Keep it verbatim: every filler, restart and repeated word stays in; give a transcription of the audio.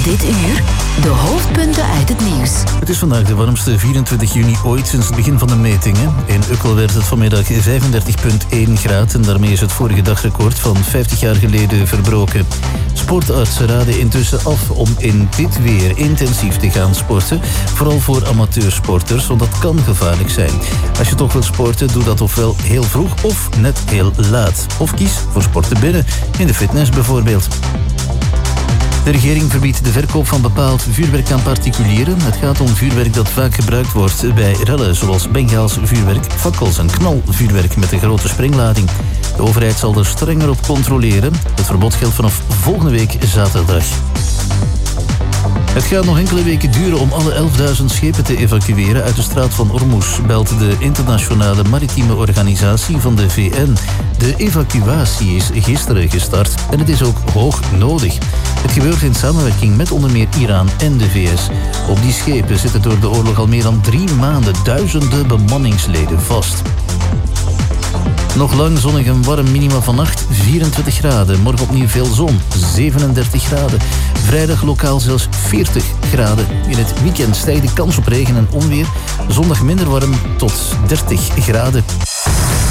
Dit uur de hoofdpunten uit het nieuws. Het is vandaag de warmste vierentwintig juni ooit sinds het begin van de metingen. In Ukkel werd het vanmiddag vijfendertig komma één graden en daarmee is het vorige dagrecord van vijftig jaar geleden verbroken. Sportartsen raden intussen af om in dit weer intensief te gaan sporten. Vooral voor amateursporters, want dat kan gevaarlijk zijn. Als je toch wilt sporten, doe dat ofwel heel vroeg of net heel laat. Of kies voor sporten binnen, in de fitness bijvoorbeeld. De regering verbiedt de verkoop van bepaald vuurwerk aan particulieren. Het gaat om vuurwerk dat vaak gebruikt wordt bij rellen, zoals Bengaals vuurwerk, fakkels en knalvuurwerk met een grote springlading. De overheid zal er strenger op controleren. Het verbod geldt vanaf volgende week zaterdag. Het gaat nog enkele weken duren om alle elfduizend schepen te evacueren uit de straat van Ormuz, belt de internationale maritieme organisatie van de V N. De evacuatie is gisteren gestart en het is ook hoog nodig. Het gebeurt in samenwerking met onder meer Iran en de V S. Op die schepen zitten door de oorlog al meer dan drie maanden duizenden bemanningsleden vast. Nog lang zonnig en warm, minima vannacht vierentwintig graden. Morgen opnieuw veel zon, zevenendertig graden. Vrijdag lokaal zelfs veertig graden. In het weekend stijgt de kans op regen en onweer. Zondag minder warm tot dertig graden.